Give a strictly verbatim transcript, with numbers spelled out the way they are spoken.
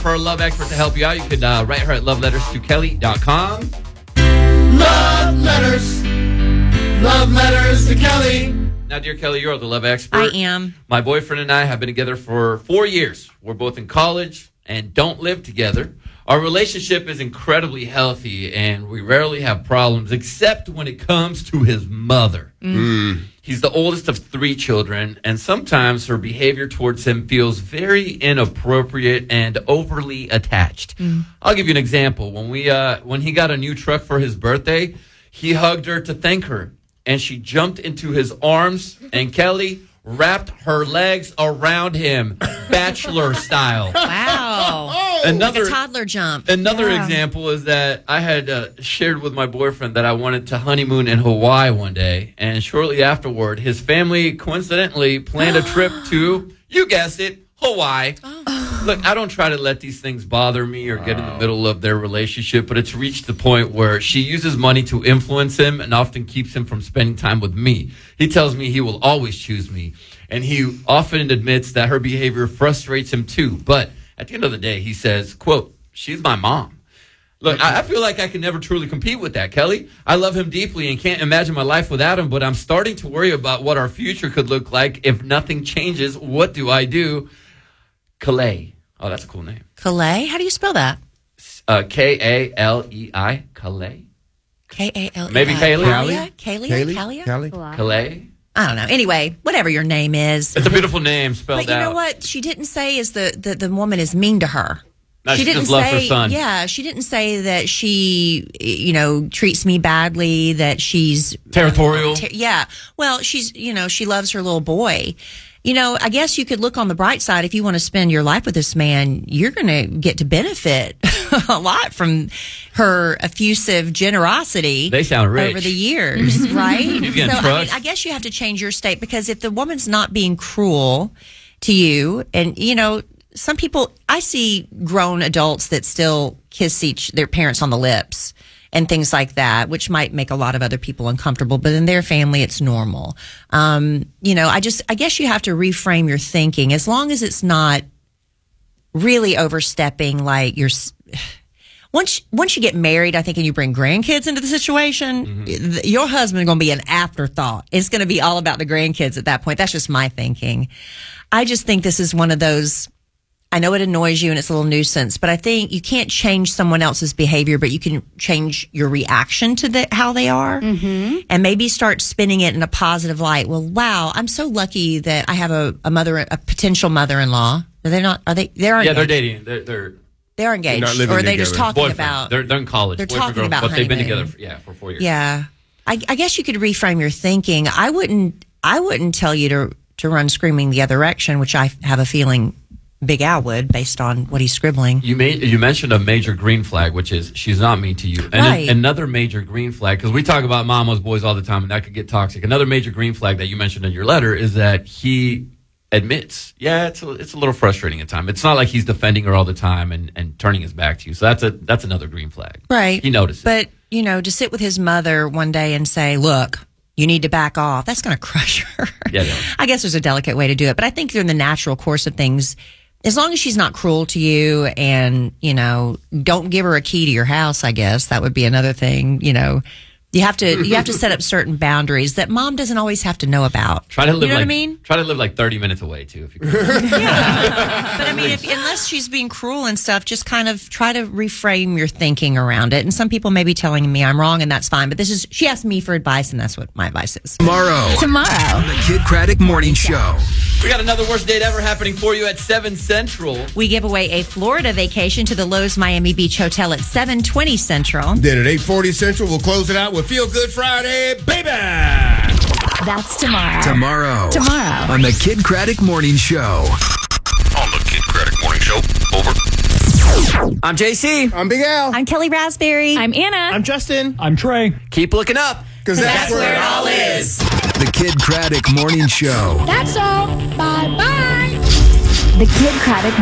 for our love expert to help you out, you could uh, write her at love letters to kelly dot com. Love letters. Love letters to Kelly. Now, dear Kelly, you're the love expert. I am. My boyfriend and I have been together for four years. We're both in college and don't live together. Our relationship is incredibly healthy, and we rarely have problems, except when it comes to his mother. Mm. He's the oldest of three children, and sometimes her behavior towards him feels very inappropriate and overly attached. Mm. I'll give you an example. When we, uh, when he got a new truck for his birthday, he hugged her to thank her, and she jumped into his arms, and Kelly wrapped her legs around him, bachelor style. Wow. Another like a toddler jump. Another yeah. example is that I had uh, shared with my boyfriend that I wanted to honeymoon in Hawaii one day, and shortly afterward, his family coincidentally planned a trip to, you guessed it, Hawaii. Oh. Look, I don't try to let these things bother me or wow. get in the middle of their relationship, but it's reached the point where she uses money to influence him and often keeps him from spending time with me. He tells me he will always choose me, and he often admits that her behavior frustrates him too. But at the end of the day, he says, quote, she's my mom. Look, I, I feel like I can never truly compete with that, Kelly. I love him deeply and can't imagine my life without him, but I'm starting to worry about what our future could look like if nothing changes. What do I do? Kalei. Oh, that's a cool name. Kalei? How do you spell that? Uh, K A L E I. Kalei. K A L E I. Maybe Kaylee. Kalia? Kaylee? Kalia? Kaylee? Kalei. I don't know. Anyway, whatever your name is. It's a beautiful name spelled out. But you know what? She didn't say is the, the, the woman is mean to her. No, she, she didn't just loves say, her son. Yeah, she didn't say that she, you know, treats me badly, that she's territorial. Ter- yeah. Well, she's, you know, she loves her little boy. You know, I guess you could look on the bright side. If you want to spend your life with this man, you're going to get to benefit a lot from her effusive generosity. They sound rich. Over the years, right? He's So, getting I trucks. mean, I guess you have to change your state, because if the woman's not being cruel to you, and, you know, some people, I see grown adults that still kiss each their parents on the lips and things like that, which might make a lot of other people uncomfortable, but in their family, it's normal. Um, you know, I just, I guess you have to reframe your thinking, as long as it's not really overstepping, like you're, once, once you get married, I think, and you bring grandkids into the situation, mm-hmm. your husband's going to be an afterthought. It's going to be all about the grandkids at that point. That's just my thinking. I just think this is one of those, I know it annoys you and it's a little nuisance, but I think you can't change someone else's behavior, but you can change your reaction to the, how they are, mm-hmm. and maybe start spinning it in a positive light. Well, wow, I'm so lucky that I have a, a mother, a potential mother-in-law. Are they not? Are they? They're engaged. Yeah, they're dating. They're they're they're engaged, They're not living or are they just together. talking boyfriend. about? They're they're in college. They're Boyfriend, talking girl, about but they've been honeymoon. together, for, yeah, for four years. Yeah, I, I guess you could reframe your thinking. I wouldn't. I wouldn't tell you to to run screaming the other direction, which I have a feeling Big Al would, based on what he's scribbling. You made you mentioned a major green flag, which is she's not mean to you. And right. a, another major green flag, because we talk about mama's boys all the time, and that could get toxic. Another major green flag that you mentioned in your letter is that he admits, yeah, it's a, it's a little frustrating at times. It's not like he's defending her all the time and, and turning his back to you. So that's a that's another green flag. Right. He notices. But, you know, to sit with his mother one day and say, look, you need to back off, that's going to crush her. Yeah, yeah. I guess there's a delicate way to do it. But I think in the natural course of things, as long as she's not cruel to you and, you know, don't give her a key to your house, I guess that would be another thing. You know, you have to, you have to set up certain boundaries that mom doesn't always have to know about. Try to live you know like, what I mean? Try to live like thirty minutes away too, if you can. Yeah. But I mean, if, unless she's being cruel and stuff, just kind of try to reframe your thinking around it. And some people may be telling me I'm wrong, and that's fine. But this is, she asked me for advice, and that's what my advice is. Tomorrow. Tomorrow. On the Kid Craddock Morning Show. We got another worst date ever happening for you at seven Central. We give away a Florida vacation to the Lowe's Miami Beach Hotel at seven twenty Central. Then at eight forty Central, we'll close it out with Feel Good Friday, baby! That's tomorrow. Tomorrow. Tomorrow. On the Kid Craddock Morning Show. On the Kid Craddock Morning Show. Over. I'm J C. I'm Big Al. I'm Kelly Raspberry. I'm Anna. I'm Justin. I'm Trey. Keep looking up. Because that's, that's where it all is. The Kid Craddock Morning Show. That's all. Bye-bye. The Kid Craddock